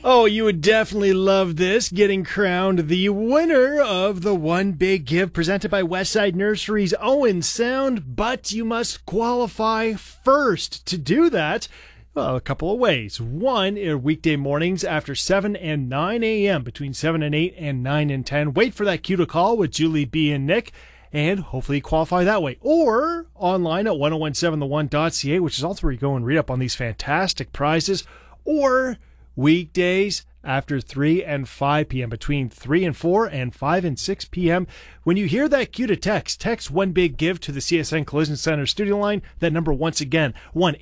Oh, you would definitely love this, getting crowned the winner of the One Big Give presented by Westside Nursery's Owen Sound, but you must qualify first. To do that, well, a couple of ways. One, weekday mornings after 7 and 9 a.m., between 7 and 8 and 9 and 10. Wait for that cue to call with Julie B. and Nick, and hopefully qualify that way. Or online at 1017theone.ca, which is also where you go and read up on these fantastic prizes. Or weekdays after 3 and 5 p.m., between 3 and 4 and 5 and 6 p.m. When you hear that cue to text One Big Give to the CSN Collision Center studio line. That number once again,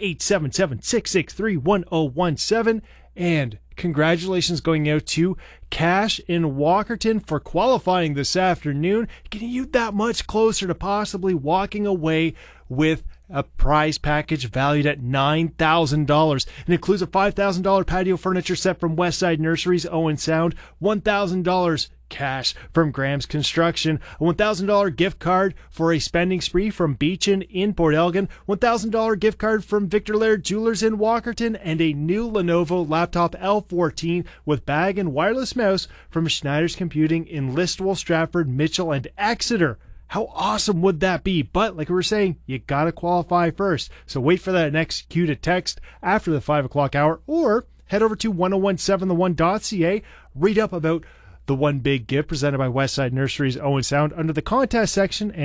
1-877-663-1017. And congratulations going out to Cash in Walkerton for qualifying this afternoon, getting you that much closer to possibly walking away with a prize package valued at $9,000. It includes a $5,000 patio furniture set from Westside Nursery's Owen Sound, $1,000 cash from Graham's Construction, a $1,000 gift card for a spending spree from Beechin in Port Elgin, $1,000 gift card from Victor Laird Jewelers in Walkerton, and a new Lenovo laptop L14 with bag and wireless mouse from Schneider's Computing in Listowel, Stratford, Mitchell, and Exeter. How awesome would that be? But like we were saying, you got to qualify first. So wait for that next cue to text after the 5 o'clock hour, or head over to 1017theone.ca, read up about the One Big Give presented by Westside Nursery's Owen Sound under the contest section,